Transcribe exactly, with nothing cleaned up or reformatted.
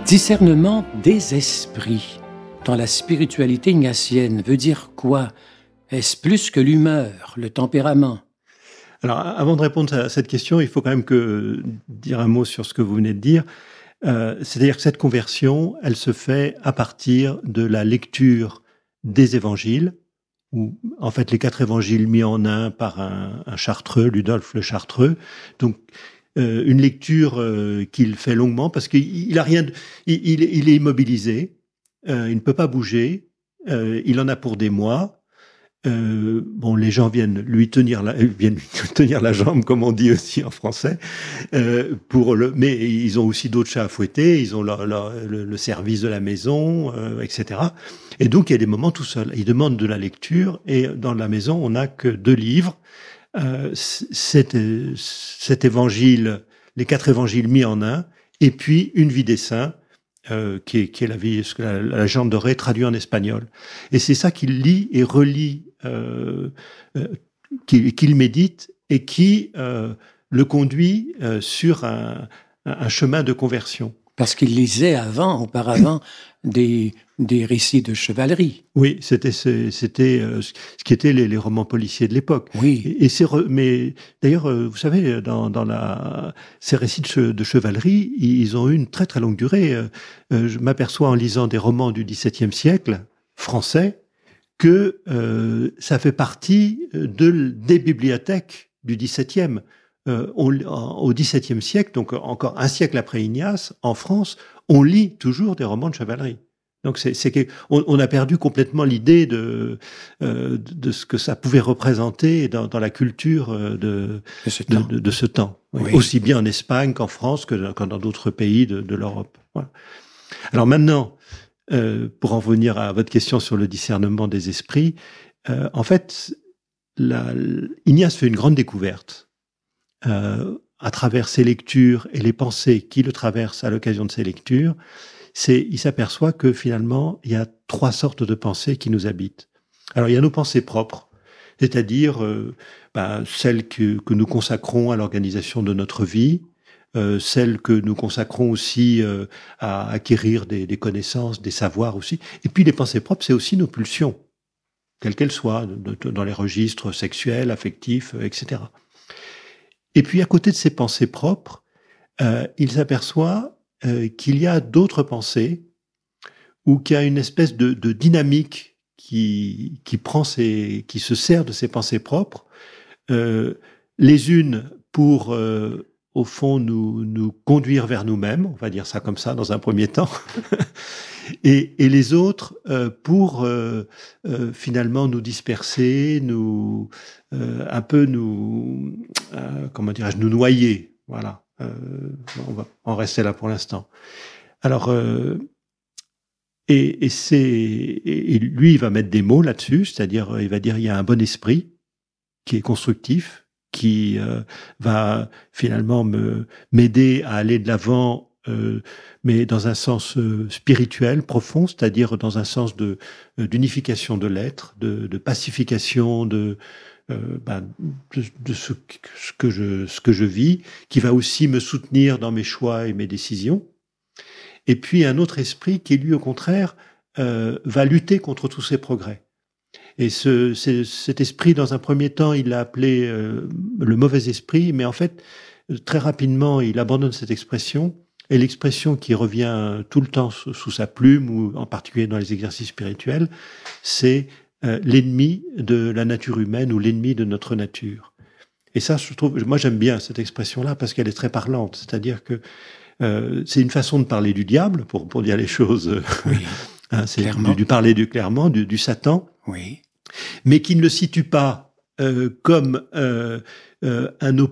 Discernement des esprits dans la spiritualité ignatienne veut dire quoi? Est-ce plus que l'humeur, le tempérament? Alors, avant de répondre à cette question, il faut quand même que dire un mot sur ce que vous venez de dire. Euh, c'est-à-dire que cette conversion, elle se fait à partir de la lecture des évangiles, ou en fait les quatre évangiles mis en un par un, un Chartreux, Ludolphe le Chartreux. Donc, euh, une lecture euh, qu'il fait longuement parce qu'il il a rien, de, il, il, il est immobilisé, euh, il ne peut pas bouger, euh, il en a pour des mois. Euh, bon, les gens viennent lui tenir la, viennent lui tenir la jambe, comme on dit aussi en français, euh, pour le, mais ils ont aussi d'autres chats à fouetter, ils ont leur, leur, le, le service de la maison, euh, et cetera. Et donc, il y a des moments tout seul. Ils demandent de la lecture, et dans la maison, on n'a que deux livres. Euh, cet, cet évangile, les quatre évangiles mis en un, et puis une vie des saints, Euh, qui, est, qui est la vie, ce que la, la légende dorée traduit en espagnol. Et c'est ça qu'il lit et relit, euh, euh, qu'il, qu'il médite et qui euh, le conduit euh, sur un, un chemin de conversion. Parce qu'il lisait avant, auparavant, des, des récits de chevalerie. Oui, c'était, c'était euh, ce qui étaient les, les romans policiers de l'époque. Oui. Et, et c'est re, mais d'ailleurs, euh, vous savez, dans, dans la, ces récits de, che, de chevalerie, ils ont eu une très très longue durée. Euh, je m'aperçois en lisant des romans du dix-septième siècle français que euh, ça fait partie de, des bibliothèques du dix-septième. Euh, on, au dix-septième siècle, donc encore un siècle après Ignace, en France, on lit toujours des romans de chevalerie. Donc c'est, c'est que, on, on a perdu complètement l'idée de, euh, de ce que ça pouvait représenter dans, dans la culture de, de, ce, de, temps. De, de ce temps, oui. Aussi bien en Espagne qu'en France que, que dans d'autres pays de, de l'Europe. Voilà. Alors maintenant, euh, pour en venir à votre question sur le discernement des esprits, euh, en fait, la, Ignace fait une grande découverte. Euh, à travers ses lectures et les pensées qui le traversent à l'occasion de ses lectures, c'est, il s'aperçoit que finalement, il y a trois sortes de pensées qui nous habitent. Alors, il y a nos pensées propres, c'est-à-dire euh, ben, celles que, que nous consacrons à l'organisation de notre vie, euh, celles que nous consacrons aussi euh, à acquérir des, des connaissances, des savoirs aussi. Et puis, les pensées propres, c'est aussi nos pulsions, quelles qu'elles soient, de, de, dans les registres sexuels, affectifs, et cetera. Et puis, à côté de ces pensées propres, euh, il s'aperçoit euh, qu'il y a d'autres pensées ou qu'il y a une espèce de, de dynamique qui, qui, prend ses, qui se sert de ces pensées propres, euh, les unes pour, euh, au fond, nous, nous conduire vers nous-mêmes, on va dire ça comme ça dans un premier temps, et, et les autres euh, pour euh, euh, finalement nous disperser, nous euh, un peu nous euh, comment dirais-je nous noyer. Voilà, euh, on va en rester là pour l'instant. Alors euh, et, et c'est et, et lui il va mettre des mots là-dessus, c'est-à-dire il va dire il y a un bon esprit qui est constructif, qui euh, va finalement me m'aider à aller de l'avant. Euh, mais dans un sens euh, spirituel profond, c'est-à-dire dans un sens de euh, d'unification de l'être, de, de pacification de, euh, ben, de, de ce, ce que je ce que je vis, qui va aussi me soutenir dans mes choix et mes décisions. Et puis un autre esprit qui lui au contraire euh, va lutter contre tous ces progrès. Et ce, c'est, cet esprit, dans un premier temps, il l'a appelé euh, le mauvais esprit, mais en fait, très rapidement, il abandonne cette expression. Et l'expression qui revient tout le temps sous, sous sa plume, ou en particulier dans les exercices spirituels, c'est euh, l'ennemi de la nature humaine ou l'ennemi de notre nature. Et ça, je trouve, moi j'aime bien cette expression-là parce qu'elle est très parlante. C'est-à-dire que euh, c'est une façon de parler du diable, pour, pour dire les choses. Oui, hein, c'est du, du parler du clairement, du, du Satan. Oui. Mais qui ne le situe pas euh, comme euh, euh, un